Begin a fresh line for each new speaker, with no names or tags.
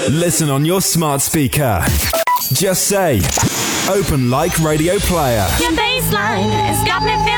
Listen on your smart speaker. Just say, Open Like Radio Player.
Your baseline has got me feeling